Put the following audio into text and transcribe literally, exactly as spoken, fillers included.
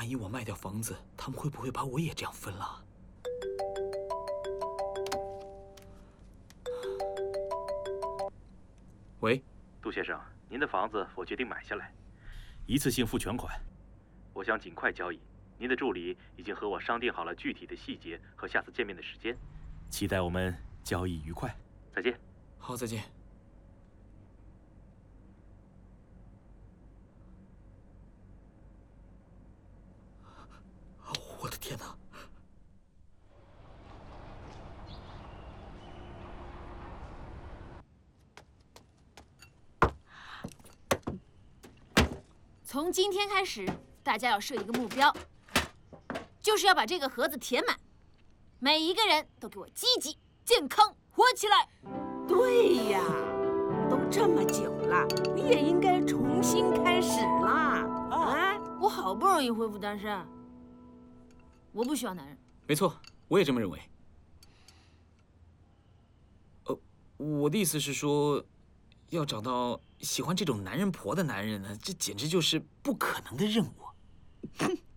万一我卖掉房子，他们会不会把我也这样分了？喂， 杜先生，您的房子我决定买下来，一次性付全款。我想尽快交易。您的助理已经和我商定好了具体的细节和下次见面的时间，期待我们交易愉快。再见。 好，再见。我的天哪！ 从今天开始，大家要设一个目标，就是要把这个盒子填满。每一个人都给我积极、健康、活起来！ 对呀，都这么久了，你也应该重新开始啦！啊， 我好不容易恢复单身，我不需要男人。 没错，我也这么认为。呃，我的意思是说，要找到喜欢这种男人婆的男人呢，这简直就是不可能的任务。